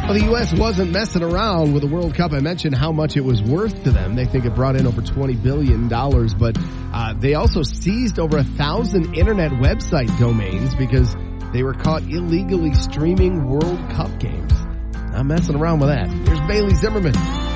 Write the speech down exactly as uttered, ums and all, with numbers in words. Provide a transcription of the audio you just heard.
Well, the U S wasn't messing around with the World Cup. I mentioned how much it was worth to them. They think it brought in over twenty billion dollars, but uh, they also seized over a thousand internet website domains because they were caught illegally streaming World Cup games. Not messing around with that. Here's Bailey Zimmerman.